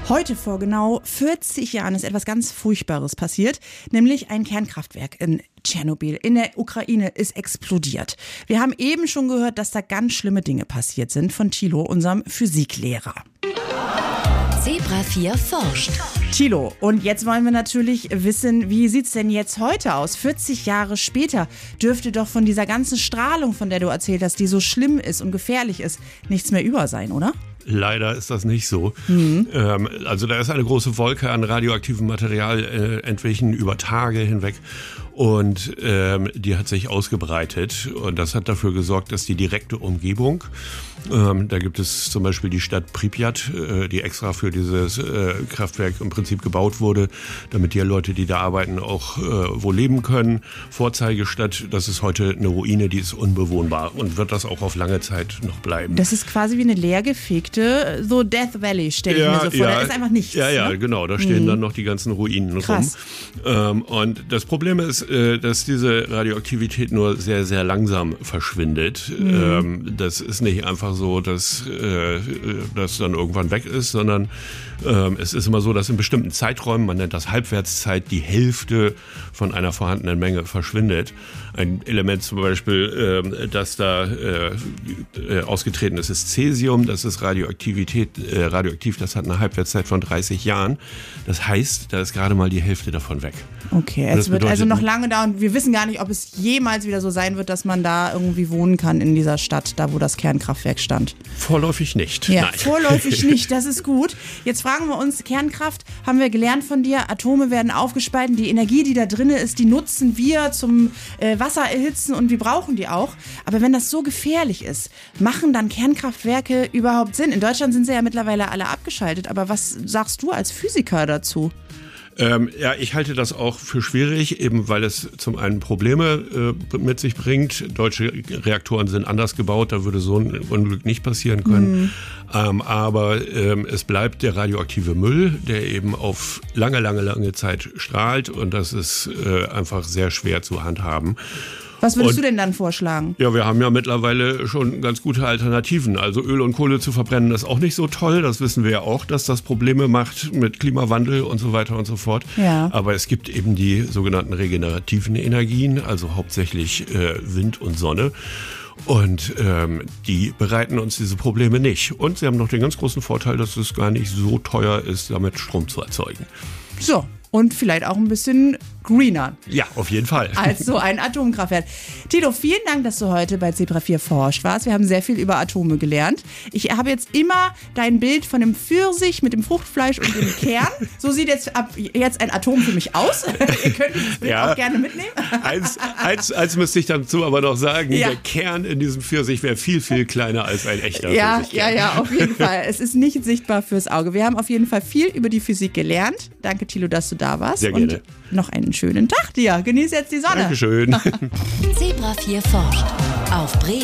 Heute vor genau 40 Jahren ist etwas ganz Furchtbares passiert, nämlich ein Kernkraftwerk in Tschernobyl in der Ukraine ist explodiert. Wir haben eben schon gehört, dass da ganz schlimme Dinge passiert sind von Thilo, unserem Physiklehrer. Zebra 4 forscht. Thilo, und jetzt wollen wir natürlich wissen, wie sieht's denn jetzt heute aus? 40 Jahre später dürfte doch von dieser ganzen Strahlung, von der du erzählt hast, die so schlimm ist und gefährlich ist, nichts mehr über sein, oder? Leider ist das nicht so. Also da ist eine große Wolke an radioaktivem Material entwichen über Tage hinweg und die hat sich ausgebreitet und das hat dafür gesorgt, dass die direkte Umgebung, da gibt es zum Beispiel die Stadt Pripyat, die extra für dieses Kraftwerk im Prinzip gebaut wurde, damit die Leute, die da arbeiten, auch wo leben können. Vorzeigestadt, das ist heute eine Ruine, die ist unbewohnbar und wird das auch auf lange Zeit noch bleiben. Das ist quasi wie eine leergefegte, so Death Valley, stelle ich mir so vor. Da ist einfach nichts. Ja, ne? Genau, da stehen dann noch die ganzen Ruinen Krass. rum. Und das Problem ist, dass diese Radioaktivität nur sehr, sehr langsam verschwindet. Das ist nicht einfach so, dass das dann irgendwann weg ist, sondern es ist immer so, dass in bestimmten Zeiträumen, man nennt das Halbwertszeit, die Hälfte von einer vorhandenen Menge verschwindet. Ein Element zum Beispiel, das da ausgetreten ist, ist Cäsium. Das ist radioaktiv, das hat eine Halbwertszeit von 30 Jahren. Das heißt, da ist gerade mal die Hälfte davon weg. Okay, es wird also noch lange dauern. Wir wissen gar nicht, ob es jemals wieder so sein wird, dass man da irgendwie wohnen kann in dieser Stadt, da wo das Kernkraftwerk stand. Vorläufig nicht. Ja, Nein. vorläufig nicht, das ist gut. Jetzt fragen wir uns, Kernkraft, haben wir gelernt von dir, Atome werden aufgespalten, die Energie, die da drin ist, die nutzen wir zum Wasser erhitzen und wir brauchen die auch. Aber wenn das so gefährlich ist, machen dann Kernkraftwerke überhaupt Sinn? In Deutschland sind sie ja mittlerweile alle abgeschaltet, aber was sagst du als Physiker dazu? Ich halte das auch für schwierig, eben weil es zum einen Probleme mit sich bringt. Deutsche Reaktoren sind anders gebaut, da würde so ein Unglück nicht passieren können. Aber es bleibt der radioaktive Müll, der eben auf lange Zeit strahlt und das ist einfach sehr schwer zu handhaben. Was würdest du denn dann vorschlagen? Ja, wir haben ja mittlerweile schon ganz gute Alternativen. Also Öl und Kohle zu verbrennen ist auch nicht so toll. Das wissen wir ja auch, dass das Probleme macht mit Klimawandel und so weiter und so fort. Ja. Aber es gibt eben die sogenannten regenerativen Energien, also hauptsächlich Wind und Sonne. Und die bereiten uns diese Probleme nicht. Und sie haben noch den ganz großen Vorteil, dass es gar nicht so teuer ist, damit Strom zu erzeugen. So. Und vielleicht auch ein bisschen greener. Ja, auf jeden Fall. Als so ein Atomkraftwerk. Thilo, vielen Dank, dass du heute bei Zebra 4 forscht warst. Wir haben sehr viel über Atome gelernt. Ich habe jetzt immer dein Bild von dem Pfirsich mit dem Fruchtfleisch und dem Kern. So sieht jetzt ein Atom für mich aus. Ihr könnt dieses Bild auch gerne mitnehmen. Eins müsste ich dazu aber noch sagen, der Kern in diesem Pfirsich wäre viel, viel kleiner als ein echter Pfirsich. Ja, auf jeden Fall. Es ist nicht sichtbar fürs Auge. Wir haben auf jeden Fall viel über die Physik gelernt. Danke, Thilo, dass du da warst. Sehr gerne. Und noch einen schönen Tag dir. Genieß jetzt die Sonne. Dankeschön. Zebra 4 forscht. Auf Bremen